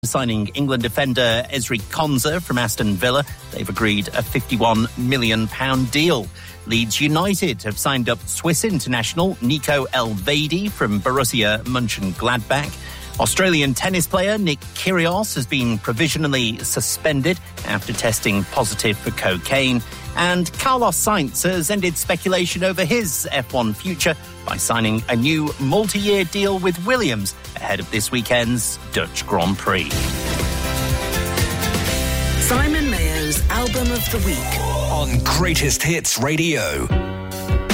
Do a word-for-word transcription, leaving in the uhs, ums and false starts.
Signing England defender Ezri Konsa from Aston Villa. They've agreed a fifty-one million pounds deal. Leeds United have signed up Swiss international Nico Elvedi from Borussia Mönchengladbach. Australian tennis player Nick Kyrgios has been provisionally suspended after testing positive for cocaine. And Carlos Sainz has ended speculation over his F one future by signing a new multi-year deal with Williams ahead of this weekend's Dutch Grand Prix. Simon Mayo's Album of the Week on Greatest Hits Radio.